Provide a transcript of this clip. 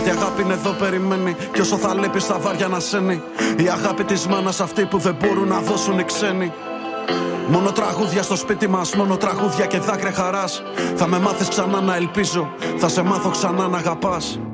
Η αγάπη είναι εδώ, περιμένει. Κι όσο θα λείπεις στα βάρια να σένει. Η αγάπη της μάνας αυτή που δεν μπορούν να δώσουν οι ξένοι. Μόνο τραγούδια στο σπίτι μας, μόνο τραγούδια και δάκρυα χαράς. Θα με μάθεις ξανά να ελπίζω, θα σε μάθω ξανά να αγαπάς.